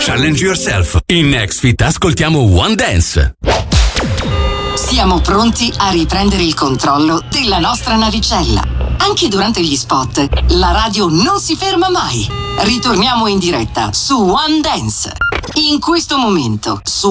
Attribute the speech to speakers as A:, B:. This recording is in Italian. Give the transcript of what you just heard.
A: Challenge yourself. In Next Fit ascoltiamo One Dance.
B: Siamo pronti a riprendere il controllo della nostra navicella. Anche durante gli spot, la radio non si ferma mai. Ritorniamo in diretta su One Dance. In questo momento, su